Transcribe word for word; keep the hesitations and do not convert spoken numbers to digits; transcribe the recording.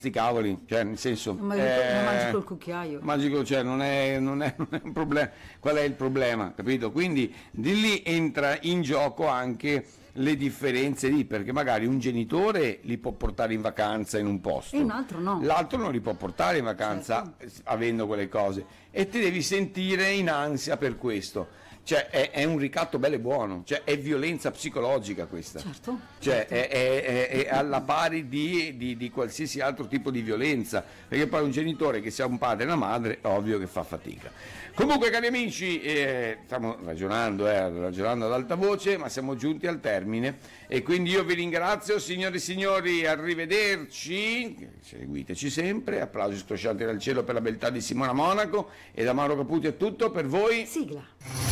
cavoli, cioè nel senso Ma eh, mangi col cucchiaio. magico, cioè non è, non è, non è un problema. Qual è il problema, capito? Quindi di lì entra in gioco anche le differenze lì, perché magari un genitore li può portare in vacanza in un posto E un altro no. l'altro non li può portare in vacanza, certo, avendo quelle cose, e ti devi sentire in ansia per questo. Cioè è, è un ricatto bello e buono, cioè è violenza psicologica questa, Certo, cioè certo. È, è- è- è alla pari di, di- di qualsiasi altro tipo di violenza, perché poi un genitore che sia un padre e una madre è ovvio che fa fatica. Comunque cari amici, eh, stiamo ragionando, eh, ragionando ad alta voce, ma siamo giunti al termine e quindi io vi ringrazio signori e signori, arrivederci, seguiteci sempre, applausi scroscianti dal cielo per la beltà di Simona Monaco, e da Mauro Caputi è tutto per voi. Sigla.